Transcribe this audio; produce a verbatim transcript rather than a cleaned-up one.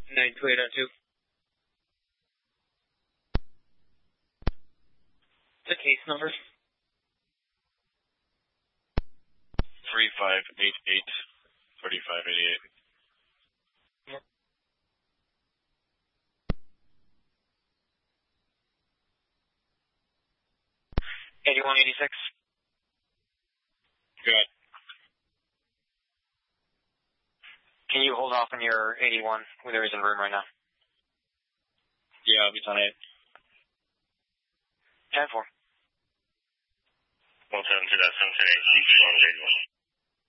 nine two eight oh two. The case number? three five eight eight, three five eight eight. Yep. eighty-one eighty-six. Good. Can you hold off on your eighty-one when there isn't room right now? Yeah, I'll be on eight. ten four. one seven two, that's seven eight,